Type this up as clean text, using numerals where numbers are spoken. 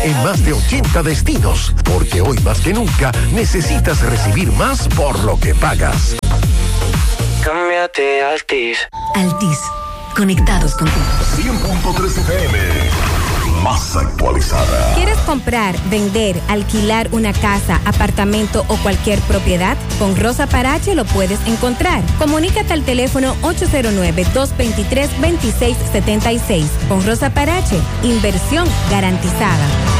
en más de 80 destinos, porque hoy más que nunca necesitas recibir más por lo que pagas. Cámbiate a Altis. Altis, conectados contigo. 100.3 FM, más actualizada. ¿Quieres comprar, vender, alquilar una casa, apartamento o cualquier propiedad? Con Rosa Parache lo puedes encontrar. Comunícate al teléfono 809-223-2676. Con Rosa Parache, inversión garantizada.